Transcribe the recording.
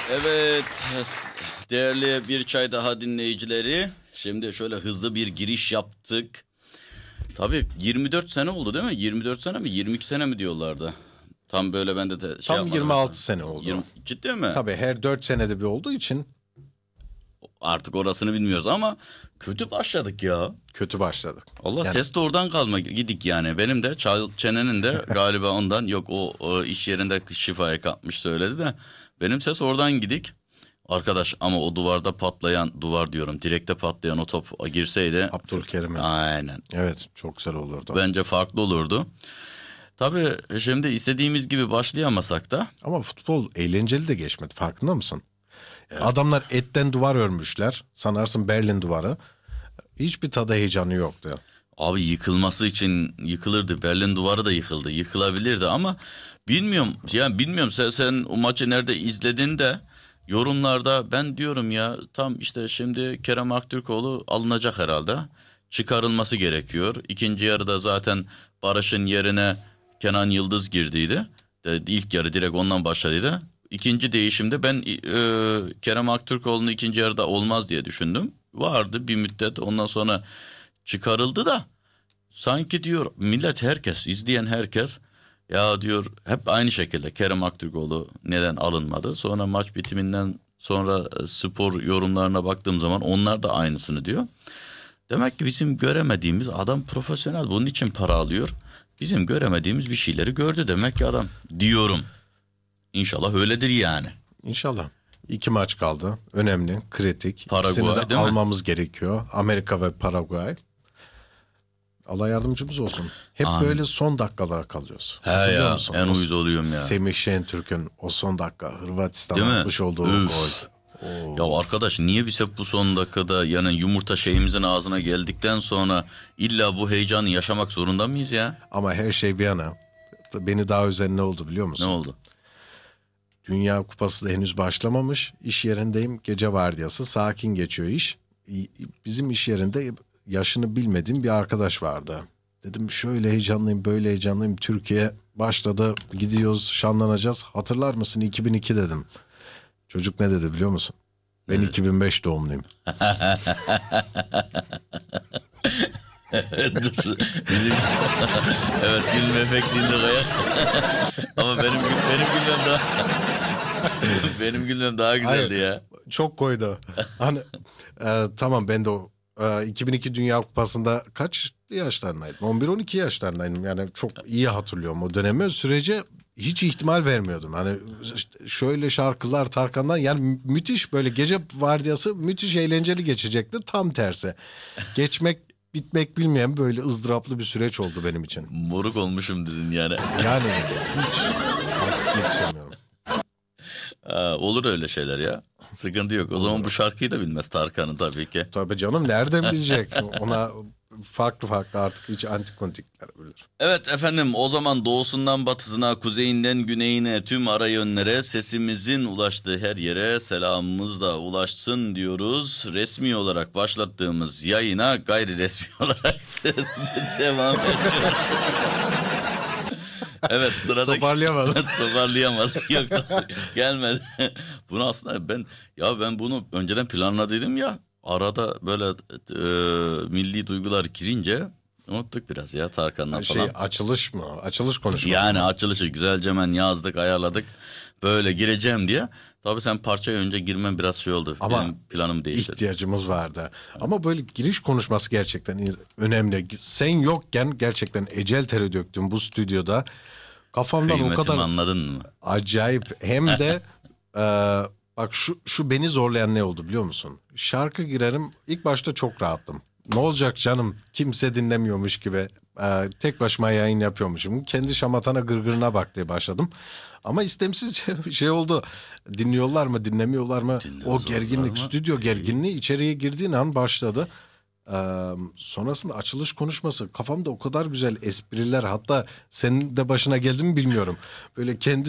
Evet, değerli Bir Çay Daha dinleyicileri. Şimdi şöyle hızlı bir giriş yaptık. Tabii 24 sene oldu değil mi? 24 sene mi? 22 sene mi diyorlardı? Tam böyle ben de Tam yapmadım 26 mesela. sene oldu. Ciddi mi? Tabii her 4 senede bir olduğu için Artık orasını bilmiyoruz ama kötü başladık ya. kötü başladık. Allah ses de oradan kalma gidik yani. Benim de çenenin de galiba ondan yok o iş yerinde şifaya kapmış söyledi de. Benim ses oradan gidik. Arkadaş ama o duvarda patlayan duvar diyorum. Direkte patlayan o top girseydi. Abdülkerim'e. Aynen. Evet, çok güzel olurdu. Bence farklı olurdu. Tabii şimdi istediğimiz gibi başlayamasak da. Ama futbol eğlenceli de geçmedi, farkında mısın? Evet. Adamlar etten duvar örmüşler. Sanarsın Berlin duvarı. Hiçbir tadı heyecanı yoktu ya. Abi yıkılması için yıkılırdı. Berlin duvarı da yıkıldı. Yıkılabilirdi ama bilmiyorum. Yani bilmiyorum sen o maçı nerede izledin de yorumlarda ben diyorum ya tam işte şimdi Kerem Aktürkoğlu alınacak herhalde. Çıkarılması gerekiyor. İkinci yarıda zaten Barış'ın yerine Kenan Yıldız girdiydi. İlk yarı direkt ondan başladıydı. İkinci değişimde ben Kerem Aktürkoğlu'nun ikinci yarıda olmaz diye düşündüm. Vardı bir müddet, ondan sonra çıkarıldı da sanki diyor millet, herkes, izleyen herkes ya diyor hep aynı şekilde Kerem Aktürkoğlu neden alınmadı. Sonra maç bitiminden sonra spor yorumlarına baktığım zaman onlar da aynısını diyor. Demek ki bizim göremediğimiz, adam profesyonel, bunun için para alıyor. Bizim göremediğimiz bir şeyleri gördü demek ki adam diyorum. İnşallah öyledir yani. İnşallah. 2 maç kaldı. Önemli, kritik. Paraguay, İkisini de değil mi? almamız gerekiyor. Amerika ve Paraguay. Allah yardımcımız olsun. Hep Amin. böyle son dakikalara kalıyoruz. He Hatırlıyor ya, musun? en uyuz oluyorum ya. Semih Şentürk'ün o son dakika Hırvatistan'a Değil mi? atmış olduğu Üf. gol. Ya arkadaş niye biz hep bu son dakikada yani yumurta şeyimizin ağzına geldikten sonra illa bu heyecanı yaşamak zorunda mıyız ya? Ama her şey bir yana. Beni daha üzen ne oldu biliyor Ne musun? oldu? Dünya Kupası da henüz başlamamış. İş yerindeyim. Gece vardiyası. Sakin geçiyor iş. Bizim iş yerinde yaşını bilmediğim bir arkadaş vardı. Dedim şöyle heyecanlıyım, böyle heyecanlıyım. Türkiye başladı. Gidiyoruz, şanlanacağız. Hatırlar mısın 2002 dedim. Çocuk ne dedi biliyor musun? Ben 2005 doğumluyum. Dur. Bizim... evet, gülme efektinde kayar. Ama benim gülmem daha benim gülmem daha güzeldi. Hayır, ya. Çok koydu. Hani tamam, ben de o 2002 Dünya Kupası'nda kaç yaşlarındaydım? 11-12 yaşlarındaydım. Yani çok iyi hatırlıyorum o dönemi. Sürece hiç ihtimal vermiyordum. Hani şöyle şarkılar Tarkan'dan, yani müthiş, böyle gece vardiyası müthiş eğlenceli geçecekti. Tam tersi. Bitmek bilmeyen böyle ızdıraplı bir süreç oldu benim için. Moruk olmuşum dedin yani. Yani hiç artık yetişemiyorum. Olur öyle şeyler ya. Sıkıntı yok. O zaman bu şarkıyı da bilmez Tarkan'ın tabii ki. Tabii canım, nereden bilecek? Ona farklı artık hiç antikontikler bilir. Evet efendim, o zaman doğusundan batısına, kuzeyinden güneyine, tüm ara yönlere, sesimizin ulaştığı her yere selamımız da ulaşsın diyoruz. Resmi olarak başlattığımız yayına gayri resmi olarak devam ediyoruz. Evet, sıradaki... Toparlayamadım. Yok, gelmedi. Bunu aslında ben bunu önceden planladıydım ya. Arada böyle milli duygular girince unuttuk biraz ya Tarkan'dan falan. Açılış mı? Açılış konuşması. Yani açılışı güzelce hemen yazdık, ayarladık. Böyle gireceğim diye. Tabii sen parçaya önce girmen biraz şey oldu. Ama benim planım değişti. İhtiyacımız vardı. Ama böyle giriş konuşması gerçekten önemli. Sen yokken gerçekten ecel teri döktüm bu stüdyoda. Kafamdan Kıymetimi o kadar anladın mı? acayip, hem de bak şu beni zorlayan ne oldu biliyor musun? Şarkı girerim, ilk başta çok rahattım. Ne olacak canım, kimse dinlemiyormuş gibi tek başıma yayın yapıyormuşum. Kendi şamatana gırgırına bak diye başladım. Ama istemsizce şey oldu. Dinliyorlar mı, dinlemiyorlar mı? O gerginlik, stüdyo gerginliği içeriye girdiğin an başladı. Sonrasında açılış konuşması, kafamda o kadar güzel espriler, hatta senin de başına geldi mi bilmiyorum. Böyle kendi